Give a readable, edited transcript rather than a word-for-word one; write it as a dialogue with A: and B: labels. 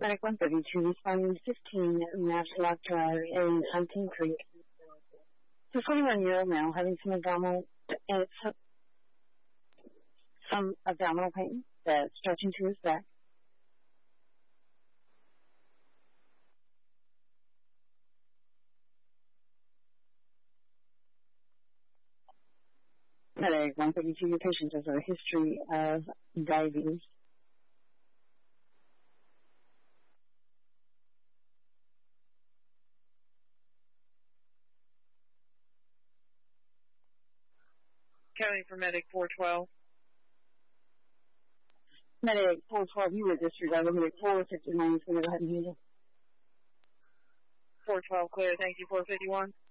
A: Medic 132, responding 15 Matchlock Drive in Hunting Creek. The 41-year-old male having some abdominal pain that's stretching to his back. Medic 132, your patient has a history of diabetes.
B: Counting for Medic 412.
A: Medic 412, you were disregarded. Medic 459 is going to go ahead and handle.
B: 412 clear. Thank you, 451.